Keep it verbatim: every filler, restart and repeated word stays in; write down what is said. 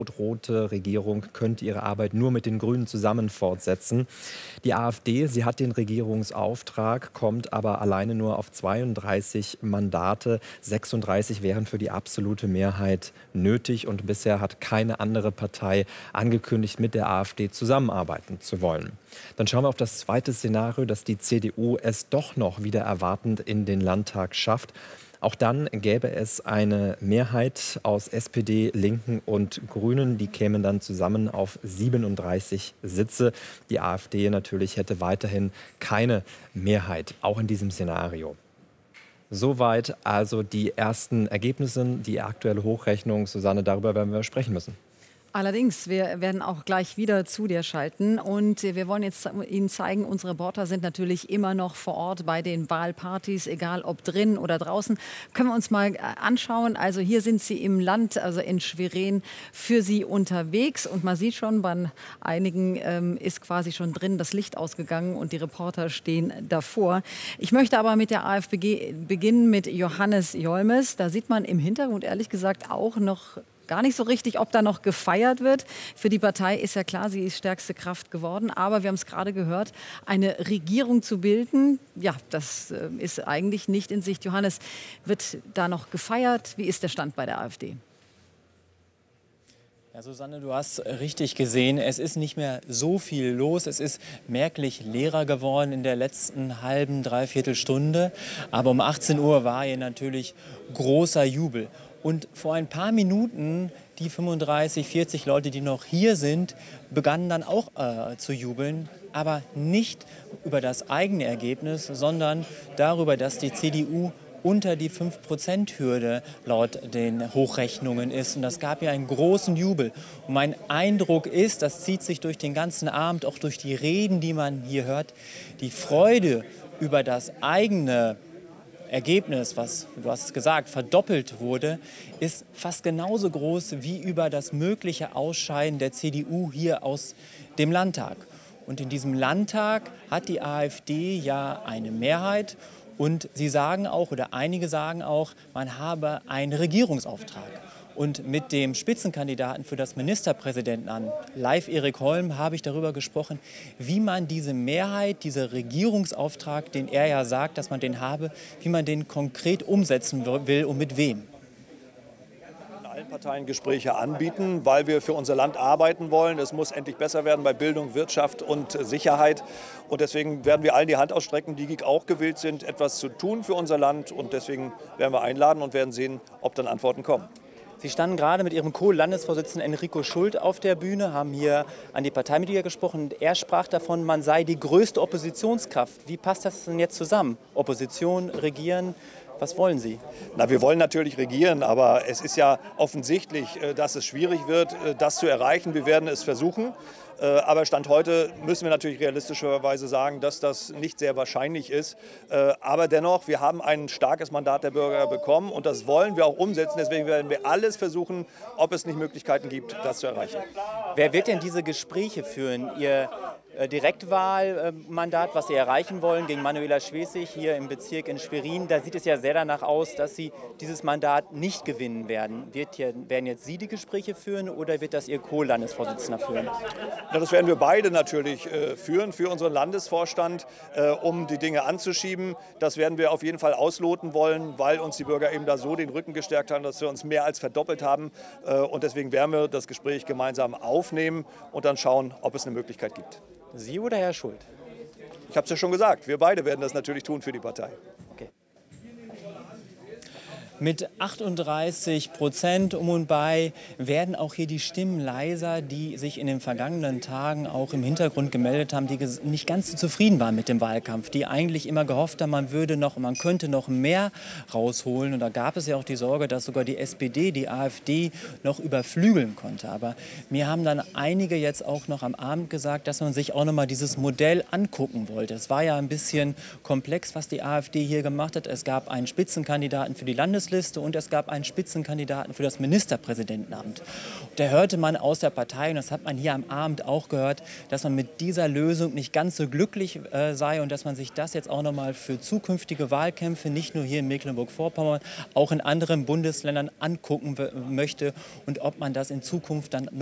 rot-rote Regierung könnte ihre Arbeit nur mit den Grünen zusammen fortsetzen. Die AfD, sie hat den Regierungsauftrag, kommt aber alleine nur auf zweiunddreißig Mandate. sechsunddreißig wären für die absolute Mehrheit nötig und bisher hat keine andere Partei angekündigt, mit der AfD zusammenarbeiten zu wollen. Dann schauen wir auf das zweite Szenario, dass die C D U es doch noch wieder erwartend in den Landtag schafft. Auch dann gäbe es eine Mehrheit aus S P D, Linken und Grünen. Die kämen dann zusammen auf siebenunddreißig Sitze. Die AfD natürlich hätte weiterhin keine Mehrheit, auch in diesem Szenario. Soweit also die ersten Ergebnisse, die aktuelle Hochrechnung. Susanne, darüber werden wir sprechen müssen. Allerdings, wir werden auch gleich wieder zu dir schalten und wir wollen jetzt Ihnen zeigen, unsere Reporter sind natürlich immer noch vor Ort bei den Wahlpartys, egal ob drin oder draußen. Können wir uns mal anschauen, also hier sind sie im Land, also in Schwerin, für Sie unterwegs und man sieht schon, bei einigen ähm, ist quasi schon drin das Licht ausgegangen und die Reporter stehen davor. Ich möchte aber mit der AfD beginnen, mit Johannes Jolmes. Da sieht man im Hintergrund ehrlich gesagt auch noch gar nicht so richtig, ob da noch gefeiert wird. Für die Partei ist ja klar, sie ist stärkste Kraft geworden. Aber wir haben es gerade gehört, eine Regierung zu bilden, ja, das äh, ist eigentlich nicht in Sicht. Johannes, wird da noch gefeiert? Wie ist der Stand bei der AfD? Ja, Susanne, du hast richtig gesehen, es ist nicht mehr so viel los. Es ist merklich leerer geworden in der letzten halben, dreiviertel Stunde. Aber um achtzehn Uhr war hier natürlich großer Jubel. Und vor ein paar Minuten, die fünfunddreißig, vierzig Leute, die noch hier sind, begannen dann auch äh, zu jubeln. Aber nicht über das eigene Ergebnis, sondern darüber, dass die C D U unter die fünf Prozent Hürde laut den Hochrechnungen ist. Und das gab ja einen großen Jubel. Und mein Eindruck ist, das zieht sich durch den ganzen Abend, auch durch die Reden, die man hier hört, die Freude über das eigene Ergebnis, was, du hast es gesagt, verdoppelt wurde, ist fast genauso groß wie über das mögliche Ausscheiden der C D U hier aus dem Landtag. Und in diesem Landtag hat die AfD ja eine Mehrheit. Und sie sagen auch, oder einige sagen auch, man habe einen Regierungsauftrag. Und mit dem Spitzenkandidaten für das Ministerpräsidentenamt, Leif Erik Holm, habe ich darüber gesprochen, wie man diese Mehrheit, diesen Regierungsauftrag, den er ja sagt, dass man den habe, wie man den konkret umsetzen will und mit wem. Allen Parteien Gespräche anbieten, weil wir für unser Land arbeiten wollen. Es muss endlich besser werden bei Bildung, Wirtschaft und Sicherheit. Und deswegen werden wir allen die Hand ausstrecken, die auch gewillt sind, etwas zu tun für unser Land. Und deswegen werden wir einladen und werden sehen, ob dann Antworten kommen. Sie standen gerade mit Ihrem Co-Landesvorsitzenden Enrico Schult auf der Bühne, haben hier an die Parteimitglieder gesprochen. Und er sprach davon, man sei die größte Oppositionskraft. Wie passt das denn jetzt zusammen? Opposition, Regieren, was wollen Sie? Na, wir wollen natürlich regieren, aber es ist ja offensichtlich, dass es schwierig wird, das zu erreichen. Wir werden es versuchen. Aber Stand heute müssen wir natürlich realistischerweise sagen, dass das nicht sehr wahrscheinlich ist. Aber dennoch, wir haben ein starkes Mandat der Bürger bekommen und das wollen wir auch umsetzen. Deswegen werden wir alles versuchen, ob es nicht Möglichkeiten gibt, das zu erreichen. Wer wird denn diese Gespräche führen? Ihr Direktwahlmandat, was Sie erreichen wollen gegen Manuela Schwesig hier im Bezirk in Schwerin, da sieht es ja sehr danach aus, dass Sie dieses Mandat nicht gewinnen werden. Wird hier, werden jetzt Sie die Gespräche führen oder wird das Ihr Co-Landesvorsitzender führen? Na, das werden wir beide natürlich äh, führen für unseren Landesvorstand, äh, um die Dinge anzuschieben. Das werden wir auf jeden Fall ausloten wollen, weil uns die Bürger eben da so den Rücken gestärkt haben, dass wir uns mehr als verdoppelt haben. Äh, und deswegen werden wir das Gespräch gemeinsam aufnehmen und dann schauen, ob es eine Möglichkeit gibt. Sie oder Herr Schult? Ich habe es ja schon gesagt, wir beide werden das natürlich tun für die Partei. Okay. Mit achtunddreißig Prozent um und bei werden auch hier die Stimmen leiser, die sich in den vergangenen Tagen auch im Hintergrund gemeldet haben, die nicht ganz so zufrieden waren mit dem Wahlkampf, die eigentlich immer gehofft haben, man würde noch, man könnte noch mehr rausholen. Und da gab es ja auch die Sorge, dass sogar die S P D, die AfD noch überflügeln konnte. Aber mir haben dann einige jetzt auch noch am Abend gesagt, dass man sich auch noch mal dieses Modell angucken wollte. Es war ja ein bisschen komplex, was die AfD hier gemacht hat. Es gab einen Spitzenkandidaten für die Landesliste. Bundesliste und es gab einen Spitzenkandidaten für das Ministerpräsidentenamt. Da hörte man aus der Partei, und das hat man hier am Abend auch gehört, dass man mit dieser Lösung nicht ganz so glücklich äh, sei und dass man sich das jetzt auch noch mal für zukünftige Wahlkämpfe, nicht nur hier in Mecklenburg-Vorpommern, auch in anderen Bundesländern angucken möchte und ob man das in Zukunft dann